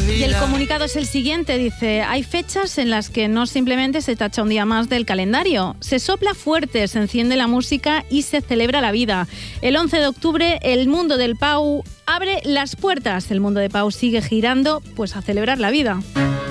Y el comunicado es el siguiente, dice: hay fechas en las que no simplemente se tacha un día más del calendario, se sopla fuerte, se enciende la música y se celebra la vida. El 11 de octubre el mundo del Pau abre las puertas, el mundo de Pau sigue girando, pues a celebrar la vida.